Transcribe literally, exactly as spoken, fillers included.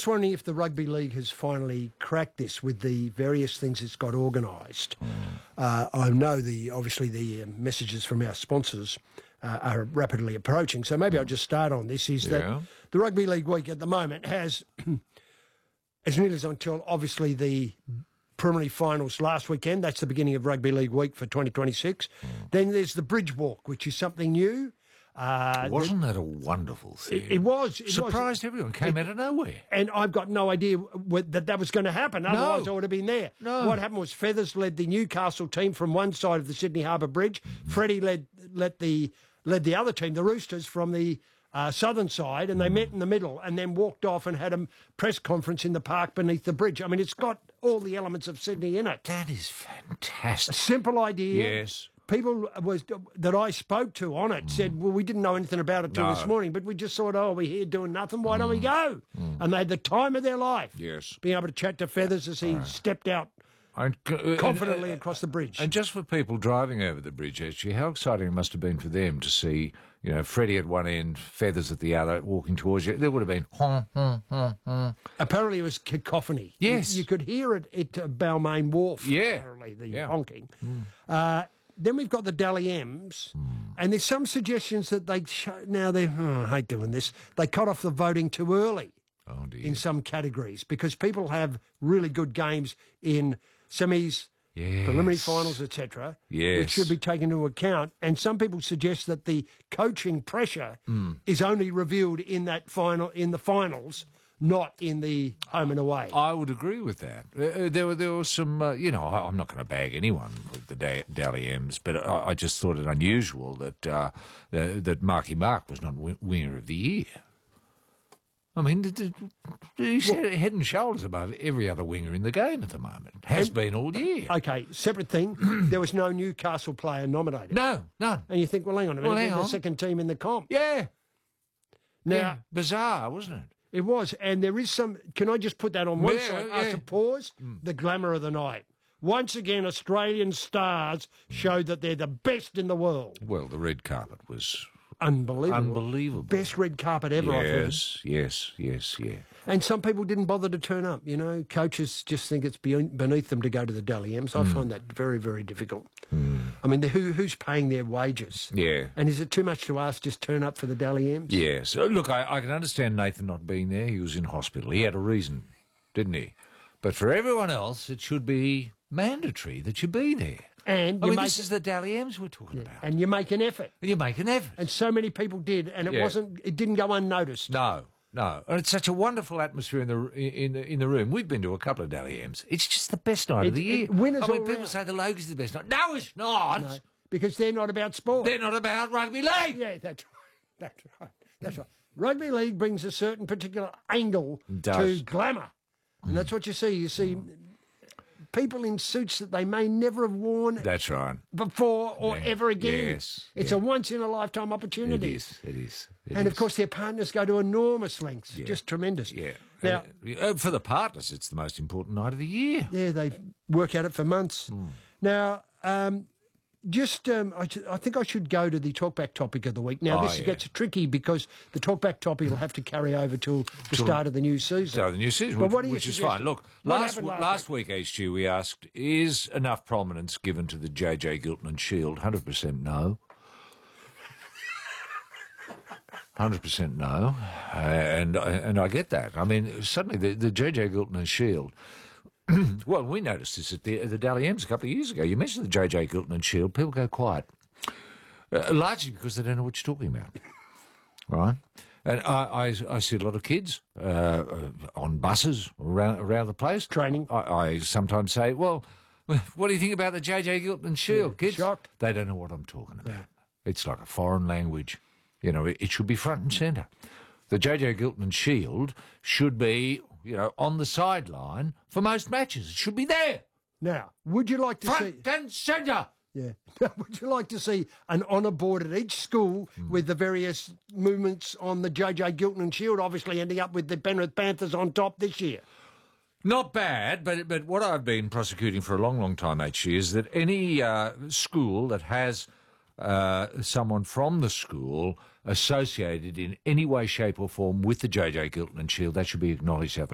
just wondering if the Rugby League has finally cracked this with the various things it's got organised. Mm. Uh, I know the obviously the uh, messages from our sponsors uh, are rapidly approaching, so maybe mm. I'll just start on this, is yeah. that the Rugby League week at the moment has, as nearly as until obviously the preliminary finals last weekend, that's the beginning of Rugby League week for twenty twenty-six. Mm. Then there's the Bridge Walk, which is something new. Uh, Wasn't that a wonderful thing? It, it was. It Surprised was. everyone. Came it, out of nowhere. And I've got no idea what, that that was going to happen. Otherwise, no. I would have been there. No. What happened was Feathers led the Newcastle team from one side of the Sydney Harbour Bridge. Mm. Freddie led led the led the other team, the Roosters, from the uh, southern side, and they mm. met in the middle and then walked off and had a press conference in the park beneath the bridge. I mean, it's got all the elements of Sydney in it. That is fantastic. A simple idea. Yes. People was that I spoke to on it said, well, we didn't know anything about it till no. this morning, but we just thought, oh, we're here doing nothing. Why mm. don't we go? Mm. And they had the time of their life. Yes. Being able to chat to Feathers as he right. stepped out and, uh, confidently and, uh, across the bridge. And just for people driving over the bridge, actually, how exciting it must have been for them to see, you know, Freddie at one end, Feathers at the other, walking towards you. There would have been... Hum, hum, hum, hum. Apparently it was cacophony. Yes. You, you could hear it at uh, Balmain Wharf, yeah. apparently, the yeah. honking. Mm. Uh, Then we've got the Dally M's, mm. and there's some suggestions that they show, now they oh, I hate doing this. They cut off the voting too early oh, dear. in some categories because people have really good games in semis, yes. preliminary finals, et cetera. Yes, which should be taken into account. And some people suggest that the coaching pressure mm. is only revealed in that final in the finals. Not in the home and away. I would agree with that. Uh, there were there were some, uh, you know, I, I'm not going to bag anyone with the da- Dally M's, but I, I just thought it unusual that uh, uh, that Marky Mark was not w- winner of the year. I mean, he's well, head and shoulders above every other winger in the game at the moment. Has and, been all year. Okay, separate thing. There was no Newcastle player nominated. No, none. And you think, well, hang on a minute, well, hang they're on. the second team in the comp. Yeah. Now, yeah. Bizarre, wasn't it? It was, and there is some... Can I just put that on one yeah, side? Yeah. After pause, mm. the glamour of the night. Once again, Australian stars showed that they're the best in the world. Well, the red carpet was... Unbelievable. Unbelievable. Best red carpet ever, I've heard. Yes, yes, yes, yeah. And some people didn't bother to turn up, you know. Coaches just think it's beneath them to go to the Dally M's. I mm. find that very, very difficult. Mm. I mean, the, who who's paying their wages? Yeah. And is it too much to ask just turn up for the Dally M's? Yes. Look, I, I can understand Nathan not being there. He was in hospital. He had a reason, didn't he? But for everyone else, it should be mandatory that you be there. And I you mean, make, this is the Dally M's we're talking yeah, about. And you make an effort. And you make an effort. And so many people did, and it yeah. wasn't. It didn't go unnoticed. No, no. And it's such a wonderful atmosphere in the in the, in the room. We've been to a couple of Dally M's. It's just the best night it, of the year. It, winners I mean, all people around. say the Logies is the best night. No, it's not. No, because they're not about sport. They're not about rugby league. Yeah, that's right. That's right. That's right. Rugby league brings a certain particular angle to glamour, and that's what you see. You see. People in suits that they may never have worn That's right. before or yeah. ever again. Yes. It's yeah. a once-in-a-lifetime opportunity. It is, it is. It and, is. of course, their partners go to enormous lengths. Yeah. Just tremendous. Yeah. Now, and, uh, for the partners, it's the most important night of the year. Yeah, they work at it for months. Mm. Now, um, just, um, I, I think I should go to the talkback topic of the week. Now, oh, this yeah. gets tricky because the talkback topic will have to carry over till the start of the new season. Start of the new season, but which, what which is fine. Look, last, last, last week, H G, we asked, is enough prominence given to the J J Giltinan and Shield? one hundred percent no. one hundred percent no. Uh, and, and I get that. I mean, suddenly the, the J J Giltinan and Shield... well, we noticed this at the, at the Dally M's a couple of years ago. You mentioned the J J Giltinan and Shield, people go quiet. Uh, largely because they don't know what you're talking about. Right? And I, I, I see a lot of kids uh, uh, on buses around, around the place. Training. I, I sometimes say, well, what do you think about the J J Giltinan and Shield, yeah, kids? Shocked. They don't know what I'm talking about. Yeah. It's like a foreign language. You know, it, it should be front and centre. The J J Giltinan and Shield should be... you know, on the sideline for most matches. It should be there. Now, would you like to Front see... Front and centre! Yeah. Would you like to see an honour board at each school mm. with the various movements on the J J Giltinan Shield, obviously ending up with the Penrith Panthers on top this year? Not bad, but but what I've been prosecuting for a long, long time, H G, is that any uh, school that has uh, someone from the school associated in any way, shape or form with the J J Giltinan Shield, that should be acknowledged at the